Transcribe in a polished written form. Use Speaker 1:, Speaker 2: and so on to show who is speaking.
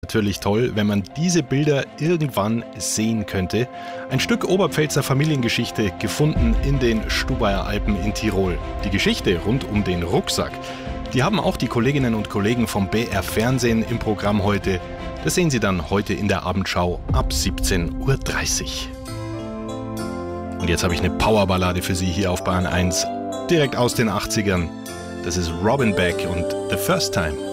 Speaker 1: Natürlich toll, wenn man diese Bilder irgendwann sehen könnte. Ein Stück Oberpfälzer Familiengeschichte gefunden in den Stubaier Alpen in Tirol. Die Geschichte rund um den Rucksack, die haben auch die Kolleginnen und Kollegen vom BR Fernsehen im Programm heute. Das sehen Sie dann heute in der Abendschau ab 17:30 Uhr. Und jetzt habe ich eine Powerballade für Sie hier auf Bahn 1, direkt aus den 80ern. Das ist Robin Beck und The First Time.